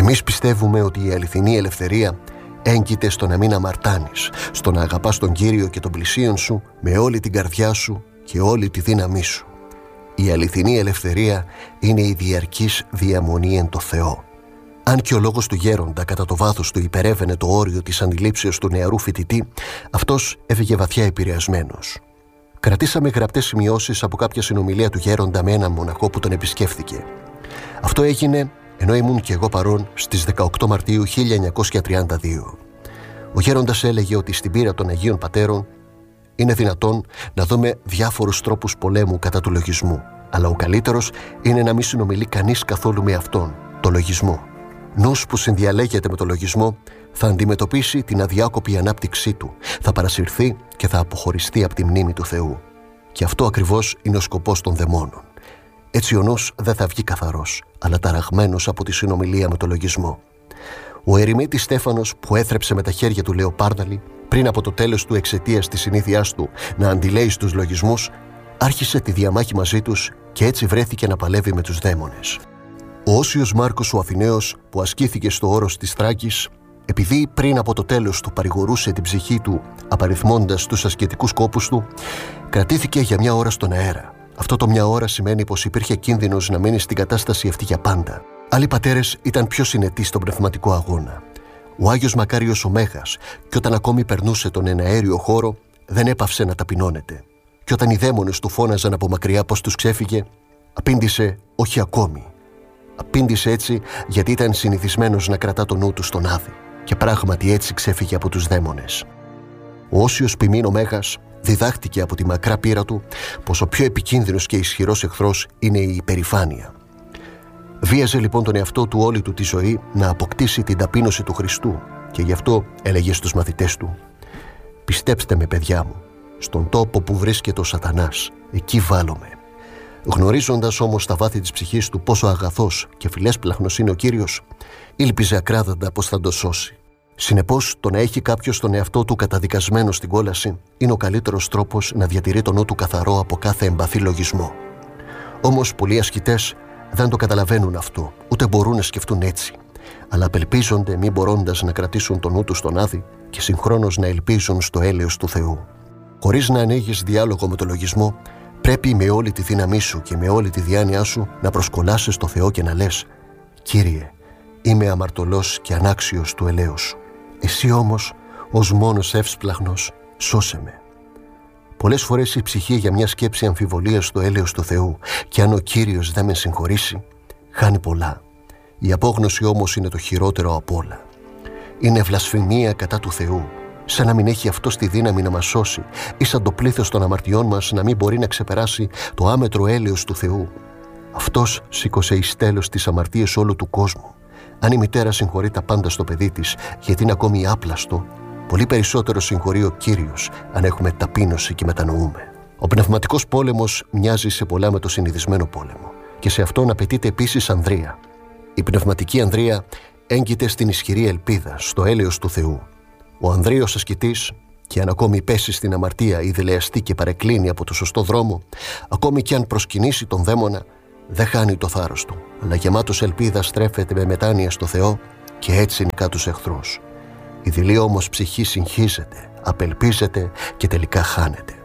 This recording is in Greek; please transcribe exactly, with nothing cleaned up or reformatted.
Εμείς πιστεύουμε ότι η αληθινή ελευθερία έγκυται στο να μην αμαρτάνεις, στο να αγαπάς τον Κύριο και τον πλησίον σου με όλη την καρδιά σου και όλη τη δύναμή σου. Η αληθινή ελευθερία είναι η διαρκής διαμονή εν το Θεό. Αν και ο λόγος του γέροντα κατά το βάθος του υπερέβαινε το όριο της αντιλήψεως του νεαρού φοιτητή, αυτός έφυγε βαθιά επηρεασμένος. Κρατήσαμε γραπτές σημειώσεις από κάποια συνομιλία του γέροντα με έναν μοναχό που τον επισκέφθηκε. Αυτό έγινε ενώ ήμουν και εγώ παρόν στις δεκαοκτώ Μαρτίου χίλια εννιακόσια τριάντα δύο. Ο γέροντας έλεγε ότι στην πείρα των Αγίων Πατέρων είναι δυνατόν να δούμε διάφορους τρόπους πολέμου κατά του λογισμού, αλλά ο καλύτερος είναι να μην συνομιλεί κανείς καθόλου με αυτόν, το λογισμό. Νους που συνδιαλέγεται με το λογισμό θα αντιμετωπίσει την αδιάκοπη ανάπτυξή του, θα παρασυρθεί και θα αποχωριστεί από τη μνήμη του Θεού. Και αυτό ακριβώς είναι ο σκοπός των δαιμόνων. Έτσι ο νους δεν θα βγει καθαρός, αλλά ταραγμένος από τη συνομιλία με το λογισμό. Ο ερημίτης Στέφανος, που έθρεψε με τα χέρια του Λεοπάρδαλη πριν από το τέλος του εξαιτίας της συνήθειάς του να αντιλέει στους λογισμούς, άρχισε τη διαμάχη μαζί τους και έτσι βρέθηκε να παλεύει με τους δαίμονες. Ο Όσιος Μάρκος ο Αθηναίος, που ασκήθηκε στο όρος της Θράκης, επειδή πριν από το τέλος του παρηγορούσε την ψυχή του απαριθμώντας τους ασκητικούς κόπους του, κρατήθηκε για μια ώρα στον αέρα. Αυτό το μια ώρα σημαίνει πως υπήρχε κίνδυνος να μείνει στην κατάσταση αυτή για πάντα. Άλλοι πατέρες ήταν πιο συνετοί στον πνευματικό αγώνα. Ο Άγιος Μακάριος ο Μέγας, και όταν ακόμη περνούσε τον εναέριο χώρο, δεν έπαυσε να ταπεινώνεται. Και όταν οι δαίμονες του φώναζαν από μακριά πως τους ξέφυγε, απήντησε «όχι ακόμη». Απήντησε έτσι γιατί ήταν συνηθισμένος να κρατά το νου του στον Άδη, και πράγματι έτσι ξέφυγε από τους δαίμονες. Ο Όσιος Ποιμήν ο Μέγας διδάχτηκε από τη μακρά πείρα του πως ο πιο επικίνδυνος και ισχυρός εχθρός είναι η υπερηφάνεια. Βίαζε λοιπόν τον εαυτό του όλη του τη ζωή να αποκτήσει την ταπείνωση του Χριστού, και γι' αυτό έλεγε στους μαθητές του: «Πιστέψτε με, παιδιά μου, στον τόπο που βρίσκεται ο Σατανάς, εκεί βάλλομαι». Γνωρίζοντας όμως τα βάθη της ψυχής του πόσο αγαθός και φιλέσπλαχνος είναι ο Κύριος, ήλπιζε ακράδαντα πως θα το σώσει. Συνεπώς, το να έχει κάποιος τον εαυτό του καταδικασμένο στην κόλαση είναι ο καλύτερος τρόπος να διατηρεί τον νου του καθαρό από κάθε εμπαθή λογισμό. Όμως πολλοί ασκητές δεν το καταλαβαίνουν αυτό, ούτε μπορούν να σκεφτούν έτσι, αλλά απελπίζονται μη μπορώντας να κρατήσουν τον νου τους στον Άδη και συγχρόνως να ελπίζουν στο έλεος του Θεού. Χωρίς να ανοίγεις διάλογο με το λογισμό, πρέπει με όλη τη δύναμή σου και με όλη τη διάνοιά σου να προσκολάσεις το Θεό και να λες: «Κύριε, είμαι αμαρτωλός και ανάξιος του ελέους σου. Εσύ όμως, ως μόνος εύσπλαχνος, σώσε με». Πολλές φορές η ψυχή για μια σκέψη αμφιβολίας στο έλεος του Θεού, και αν ο Κύριος δεν με συγχωρήσει, χάνει πολλά. Η απόγνωση όμως είναι το χειρότερο από όλα. Είναι βλασφημία κατά του Θεού, σαν να μην έχει αυτός τη δύναμη να μας σώσει, ή σαν το πλήθος των αμαρτιών μας να μην μπορεί να ξεπεράσει το άμετρο έλεος του Θεού. Αυτός σήκωσε εις τέλος τις αμαρτίες όλου του κόσμου. Αν η μητέρα συγχωρεί τα πάντα στο παιδί της γιατί είναι ακόμη άπλαστο, πολύ περισσότερο συγχωρεί ο Κύριος αν έχουμε ταπείνωση και μετανοούμε. Ο πνευματικός πόλεμος μοιάζει σε πολλά με το συνηθισμένο πόλεμο, και σε αυτόν απαιτείται επίσης ανδρεία. Η πνευματική ανδρεία έγκυται στην ισχυρή ελπίδα, στο έλεος του Θεού. Ο ανδρείος ασκητής, και αν ακόμη πέσει στην αμαρτία ή δελεαστεί και παρεκκλίνει από το σωστό δρόμο, ακόμη και αν προσκυνήσει τον δαίμονα, δεν χάνει το θάρρος του, αλλά γεμάτος ελπίδα στρέφεται με μετάνοια στο Θεό και έτσι νικά τους εχθρούς. Η δειλή όμως ψυχή συγχύζεται, απελπίζεται και τελικά χάνεται.